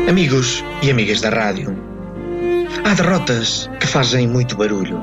Amigos e amigas da rádio, há derrotas que fazem muito barulho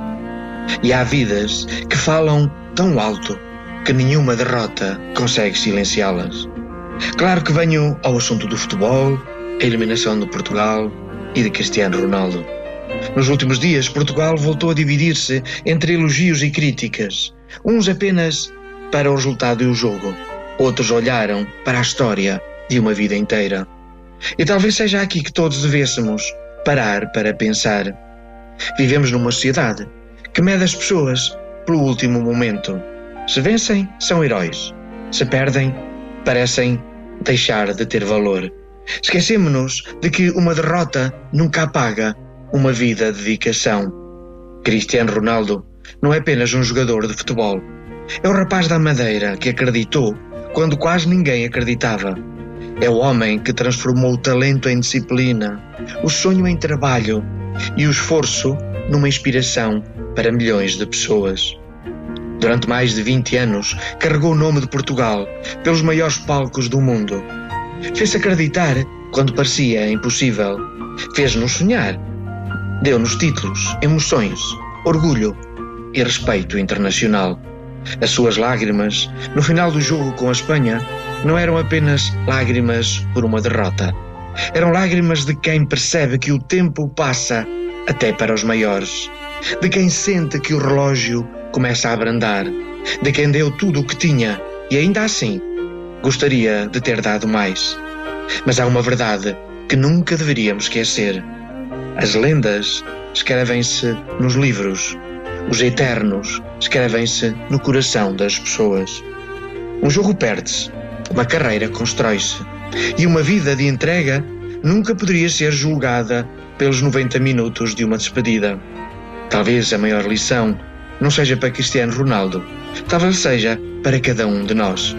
e há vidas que falam tão alto que nenhuma derrota consegue silenciá-las. Claro que venho ao assunto do futebol, a eliminação de Portugal e de Cristiano Ronaldo. Nos últimos dias, Portugal voltou a dividir-se entre elogios e críticas, uns apenas para o resultado e o jogo, outros olharam para a história de uma vida inteira. E talvez seja aqui que todos devêssemos parar para pensar. Vivemos numa sociedade que mede as pessoas pelo último momento. Se vencem, são heróis. Se perdem, parecem deixar de ter valor. Esquecemos-nos de que uma derrota nunca apaga uma vida de dedicação. Cristiano Ronaldo não é apenas um jogador de futebol. É o rapaz da Madeira que acreditou quando quase ninguém acreditava. É o homem que transformou o talento em disciplina, o sonho em trabalho e o esforço numa inspiração para milhões de pessoas. Durante mais de 20 anos, carregou o nome de Portugal pelos maiores palcos do mundo. Fez-se acreditar quando parecia impossível. Fez-nos sonhar. Deu-nos títulos, emoções, orgulho e respeito internacional. As suas lágrimas, no final do jogo com a Espanha, não eram apenas lágrimas por uma derrota. Eram lágrimas de quem percebe que o tempo passa até para os maiores. De quem sente que o relógio começa a abrandar. De quem deu tudo o que tinha e ainda assim gostaria de ter dado mais. Mas há uma verdade que nunca deveríamos esquecer. As lendas escrevem-se nos livros. Os eternos escrevem-se no coração das pessoas. Um jogo perde-se, uma carreira constrói-se, e uma vida de entrega nunca poderia ser julgada pelos 90 minutos de uma despedida. Talvez a maior lição não seja para Cristiano Ronaldo, talvez seja para cada um de nós.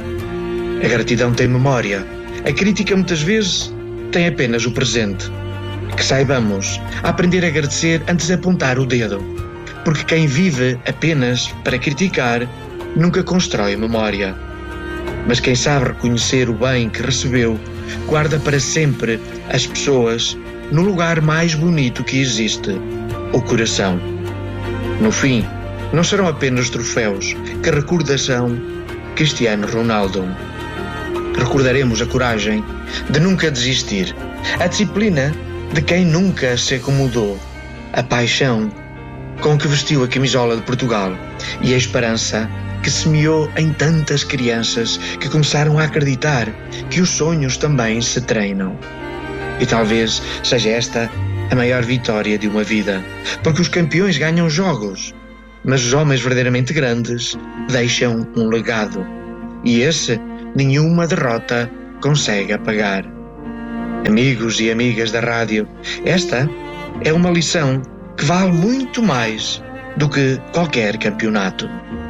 A gratidão tem memória, a crítica muitas vezes tem apenas o presente. Que saibamos aprender a agradecer antes de apontar o dedo, porque quem vive apenas para criticar nunca constrói memória. Mas quem sabe reconhecer o bem que recebeu, guarda para sempre as pessoas no lugar mais bonito que existe, o coração. No fim, não serão apenas troféus que recordarão Cristiano Ronaldo. Recordaremos a coragem de nunca desistir, a disciplina de quem nunca se acomodou, a paixão com que vestiu a camisola de Portugal e a esperança que semeou em tantas crianças que começaram a acreditar que os sonhos também se treinam. E talvez seja esta a maior vitória de uma vida, porque os campeões ganham jogos, mas os homens verdadeiramente grandes deixam um legado, e esse nenhuma derrota consegue apagar. Amigos e amigas da rádio, esta é uma lição que vale muito mais do que qualquer campeonato.